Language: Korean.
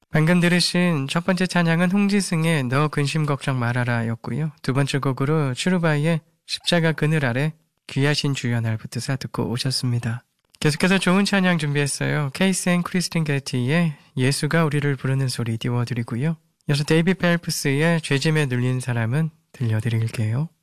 방금 들으신 첫 번째 찬양은 홍지승의 너 근심 걱정 말아라 였고요. 두 번째 곡으로 추루바이의 십자가 그늘 아래 귀하신 주여 날 붙드사 듣고 오셨습니다. 계속해서 좋은 찬양 준비했어요. 케이스 앤 크리스틴 게티의 예수가 우리를 부르는 소리 띄워드리고요. 이어서 데이비 펠프스의 죄짐에 눌린 사람은 들려드릴게요.